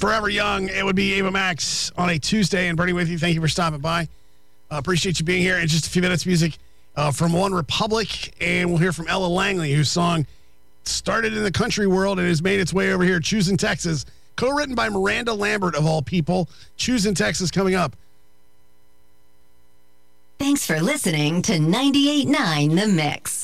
Forever Young, it would be Ava Max on a Tuesday. And Bernie with you. Thank you for stopping by. Appreciate you being here. In just a few minutes, music from One Republic. And we'll hear from Ella Langley, whose song started in the country world and has made its way over here. Choosing Texas. Co-written by Miranda Lambert, of all people. Choosing Texas coming up. Thanks for listening to 98.9 The Mix.